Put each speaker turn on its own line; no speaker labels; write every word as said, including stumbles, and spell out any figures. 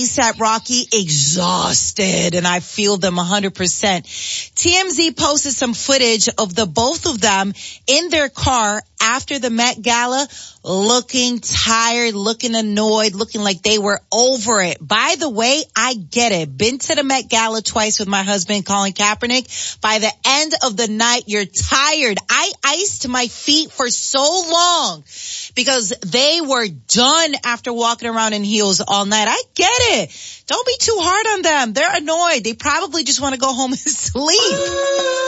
ASAP Rocky exhausted, and I feel them one hundred percent. T M Z posted some footage of the both of them in their car after the Met Gala, looking tired, looking annoyed, looking like they were over it. By the way, I get it. Been to the Met Gala twice with my husband, Colin Kaepernick. By the end of the night, you're tired. I iced my feet for so long because they were done after walking around in heels all night. I get it. Don't be too hard on them. They're annoyed. They probably just want to go home and sleep.